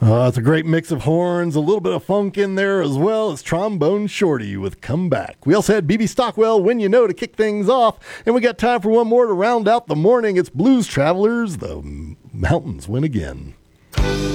It's a great mix of horns, a little bit of funk in there as well as Trombone Shorty with Come Back. We also had B.B. Stockwell, When You Know, to kick things off. And we got time for one more to round out the morning. It's Blues Travelers, The Mountains Win Again.